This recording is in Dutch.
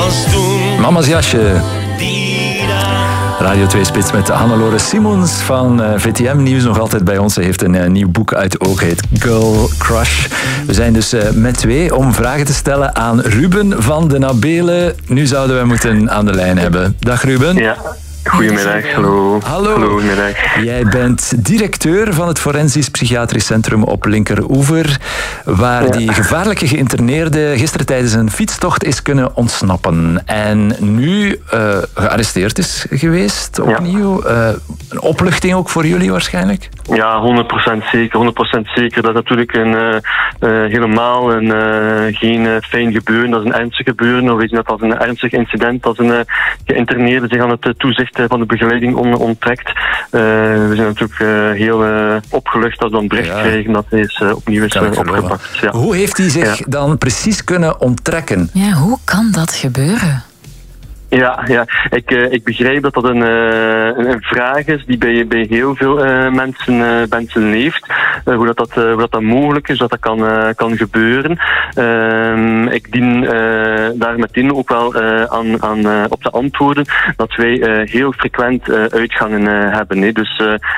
was toen. Mama's jasje. Radio 2 Spits met Hannelore Simons van VTM Nieuws. Nog altijd bij ons. Ze heeft een nieuw boek uit ook. Heet Girl Crush. We zijn dus met twee om vragen te stellen aan Ruben van de Nabelen. Nu zouden we moeten aan de lijn hebben. Dag Ruben. Ja. Goedemiddag, hallo. Hallo. Goedemiddag. Jij bent directeur van het Forensisch Psychiatrisch Centrum op Linkeroever, waar die gevaarlijke geïnterneerde gisteren tijdens een fietstocht is kunnen ontsnappen. En nu gearresteerd is geweest, opnieuw. Een opluchting ook voor jullie waarschijnlijk? Ja, 100% zeker. 100% zeker. Dat is natuurlijk helemaal geen fijn gebeuren. Dat is een ernstig gebeuren. We weten dat als een ernstig incident, als een geïnterneerde zich aan het toezicht van de begeleiding onttrekt. We zijn natuurlijk heel opgelucht dat we dan bericht krijgen dat hij opnieuw is opgepakt. Ja. Hoe heeft hij zich dan precies kunnen onttrekken? Ja, hoe kan dat gebeuren? Ja. Ik begrijp dat een vraag is die bij heel veel mensen leeft. Hoe dat mogelijk is, dat kan gebeuren. Ik dien daar meteen ook wel aan op te antwoorden dat wij heel frequent uitgangen hebben. Dus